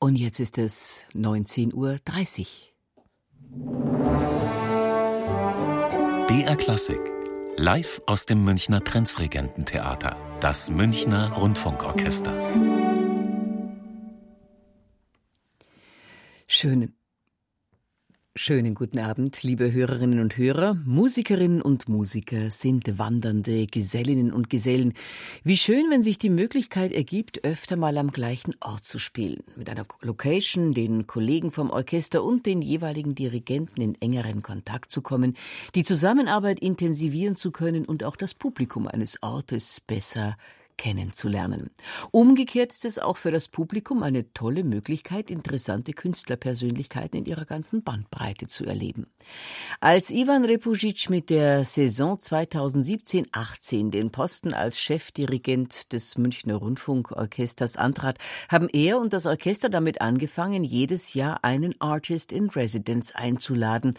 Und jetzt ist es 19:30 Uhr. BR Klassik. Live aus dem Münchner Prinzregententheater. Das Münchner Rundfunkorchester. Schönen guten Abend, liebe Hörerinnen und Hörer. Musikerinnen und Musiker sind wandernde Gesellinnen und Gesellen. Wie schön, wenn sich die Möglichkeit ergibt, öfter mal am gleichen Ort zu spielen. Mit einer Location, den Kollegen vom Orchester und den jeweiligen Dirigenten in engeren Kontakt zu kommen, die Zusammenarbeit intensivieren zu können und auch das Publikum eines Ortes besser kennenzulernen. Umgekehrt ist es auch für das Publikum eine tolle Möglichkeit, interessante Künstlerpersönlichkeiten in ihrer ganzen Bandbreite zu erleben. Als Ivan Repujic mit der Saison 2017/18 den Posten als Chefdirigent des Münchner Rundfunkorchesters antrat, haben er und das Orchester damit angefangen, jedes Jahr einen Artist in Residence einzuladen,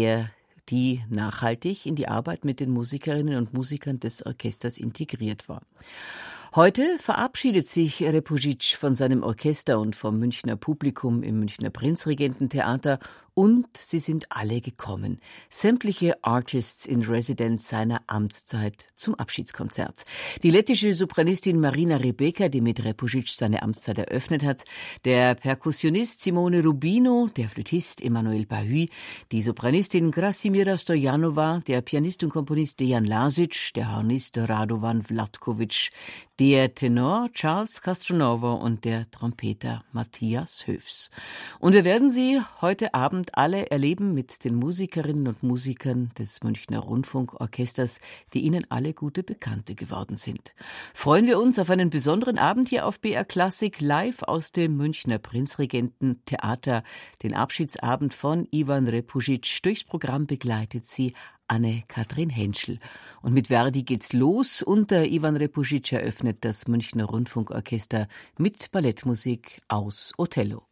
die nachhaltig in die Arbeit mit den Musikerinnen und Musikern des Orchesters integriert war. Heute verabschiedet sich Repujic von seinem Orchester und vom Münchner Publikum im Münchner Prinzregententheater und sie sind alle gekommen. Sämtliche Artists in Residence seiner Amtszeit zum Abschiedskonzert. Die lettische Sopranistin Marina Rebeka, die mit Repujic seine Amtszeit eröffnet hat, der Perkussionist Simone Rubino, der Flötist Emanuel Pahuy, die Sopranistin Krasimira Stojanova, der Pianist und Komponist Dejan Lasic, der Hornist Radovan Vlatkovic, der Tenor Charles Castronovo und der Trompeter Matthias Höfs. Und wir werden sie heute Abend alle erleben mit den Musikerinnen und Musikern des Münchner Rundfunkorchesters, die Ihnen alle gute Bekannte geworden sind. Freuen wir uns auf einen besonderen Abend hier auf BR Klassik, live aus dem Münchner Prinzregententheater. Den Abschiedsabend von Ivan Repujic. Durchs Programm begleitet sie Anne-Kathrin Henschel. Und mit Verdi geht's los. Unter Ivan Repujic eröffnet das Münchner Rundfunkorchester mit Ballettmusik aus Othello.